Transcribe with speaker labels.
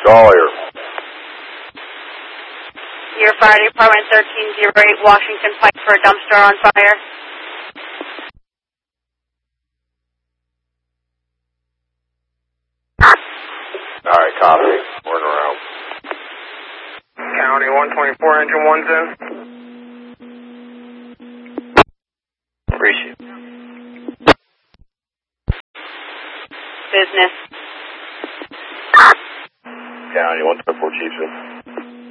Speaker 1: Sawyer.
Speaker 2: Your fire department 1308 Washington Pike for a dumpster on fire.
Speaker 1: Alright, copy. We're in around.
Speaker 3: County 124, engine 1's in.
Speaker 1: Appreciate it.
Speaker 2: Business.
Speaker 1: County 124, Chiefs in.